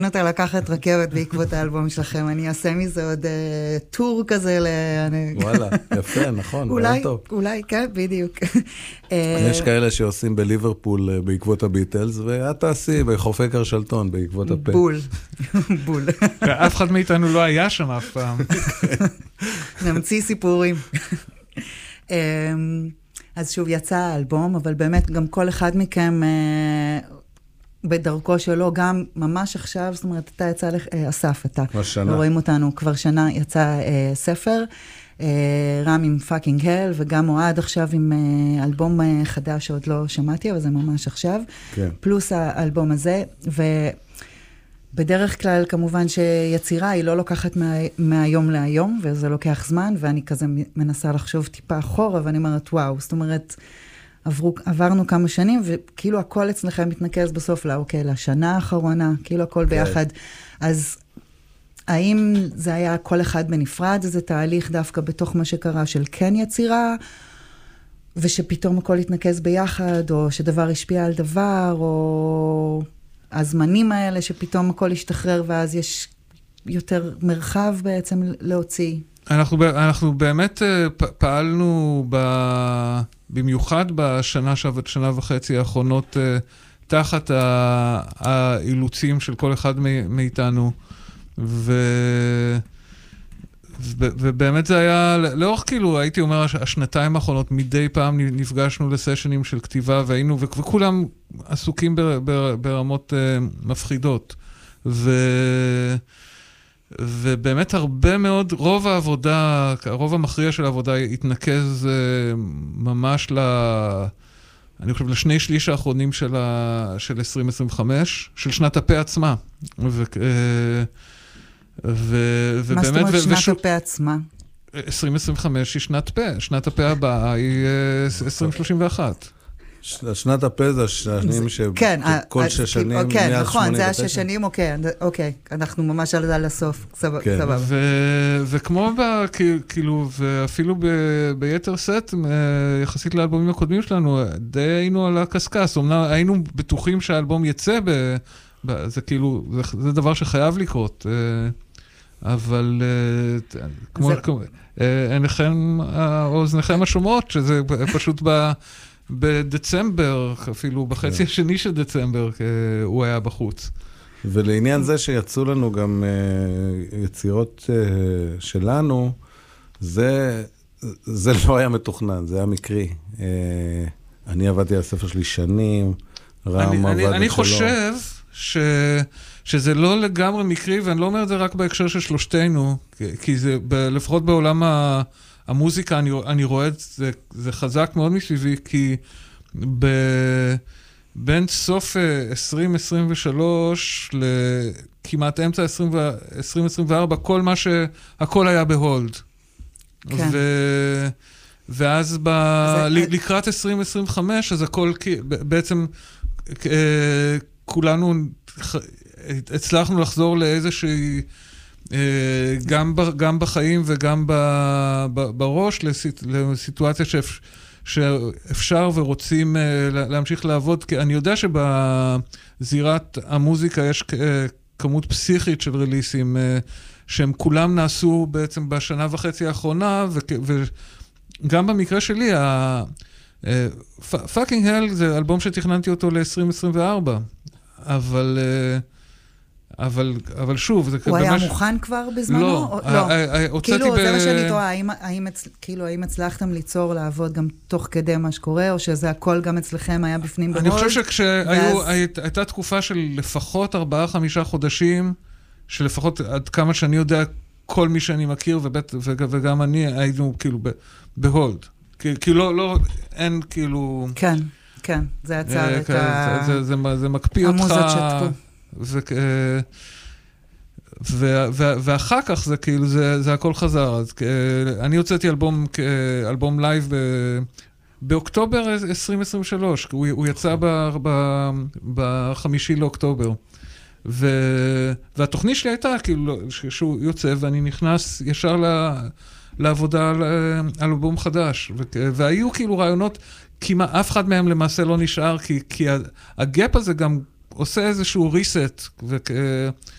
נוטה לקחת רכבת בעקבות האלבום שלכם, אני אעשה מזה עוד טור כזה וואלה, יפה, נכון, אולי, כן, בדיוק. יש כאלה שעושים בליברפול בעקבות הביטלס, ואת תעשי בחופי קרשלטון בעקבות הפה. בול. ואף אחד מאיתנו לא היה שם אף פעם. נמציא סיפורים. אז שוב יצא האלבום, אבל באמת גם כל אחד מכם בדרכו שלו, גם ממש עכשיו, זאת אומרת, אתה יצא אסף, אתה. השנה. רואים אותנו, כבר שנה יצא ספר, רם עם פאקינג הל, וגם אוהד עכשיו עם אלבום חדש שעוד לא שמעתי, אבל זה ממש עכשיו. כן. פלוס האלבום הזה, ובדרך כלל כמובן שיצירה היא לא לוקחת מהיום להיום, וזה לוקח זמן, ואני כזה מנסה לחשוב טיפה אחורה, ואני אומרת, וואו, זאת אומרת, עברנו כמה שנים, וכאילו הכל אצלכם מתנקז בסוף לשנה האחרונה, כאילו הכל ביחד. אז האם זה היה כל אחד בנפרד, זה תהליך דווקא בתוך מה שקרה של כן יצירה, ושפתאום הכל התנקז ביחד, או שדבר השפיע על דבר, או הזמנים האלה שפתאום הכל השתחרר, ואז יש יותר מרחב בעצם להוציא. אנחנו באמת פעלנו במיוחד שנה וחצי האחרונות תחת האילוצים של כל אחד מאיתנו, ובאמת זה היה, לאורך כאילו, הייתי אומר, השנתיים האחרונות, מדי פעם נפגשנו לסשנים של כתיבה, וכולם עסוקים ברמות מפחידות. ובאמת הרבה מאוד, הרוב המכריע של העבודה התנקז ממש אני חושב, לשני שליש האחרונים של 2025, של שנת הפה עצמה. מה זאת אומרת שנת הפה עצמה? 2025 היא שנת פה, שנת הפה הבאה היא 2031. שנת הפה זה השנים שכל 6 שנים, כן, נכון, זה 6 שנים, אוקיי, אנחנו ממש על הסוף, סבבה. וכמו כאילו, ואפילו ביתר סט, יחסית לאלבומים הקודמים שלנו, די היינו על הקסקס, אומנם היינו בטוחים שהאלבום יצא, זה כאילו, זה דבר שחייב לקרות, אבל כמו, עיניכם, אוזניכם השומעות, שזה פשוט בדצמבר, אפילו בחצי השני של דצמבר, הוא היה בחוץ. ולעניין זה שיצאו לנו גם יצירות שלנו, זה לא היה מתוכנן, זה היה מקרי. אני עבדתי על הספר שלי שנים, רם עבד שלו. אני חושב שזה לא לגמרי מקרי, ואני לא אומר את זה רק בהקשר של שלושתנו, כי זה לפחות בעולם המוזיקה, אני רואה את זה חזק מאוד מסביבי, כי בין סוף 2023 לכמעט אמצע 2024, הכל היה בהולד. כן. ואז לקראת 2025, אז הכל בעצם כולנו הצלחנו לחזור לאיזושהי גם בחיים וגם בראש, לסיטואציה שאפשר ורוצים להמשיך לעבוד, כי אני יודע שבזירת המוזיקה יש כמות פסיכית של רליסים, שהם כולם נעשו בעצם בשנה וחצי האחרונה, וגם במקרה שלי, פאקינג הל זה אלבום שתכננתי אותו ל-2024, אבל שוב, זה הוא היה מוכן כבר בזמנו? לא. כאילו, זה מה שאני טועה, האם הצלחתם ליצור, לעבוד גם תוך כדי מה שקורה, או שזה הכל גם אצלכם היה בפנים בראש? אני חושב שכשהייתה תקופה של לפחות 4-5 חודשים, שלפחות עד כמה שאני יודע, כל מי שאני מכיר, וגם אני היינו כאילו בהולד. כאילו לא, אין כאילו... כן, זה עצר את זה מקפיא אותך. המוזות שתקו. ואחר כך זה כאילו, זה הכל חזר. אז אני הוצאתי אלבום לייב באוקטובר 2023, הוא יצא ב5 לאוקטובר. והתוכנית שלי הייתה כאילו שהוא יוצא ואני נכנס ישר לעבודה על אלבום חדש. והיו כאילו רעיונות, כמעט אף אחד מהם למעשה לא נשאר, כי הגאפ הזה גם עושה איזשהו reset,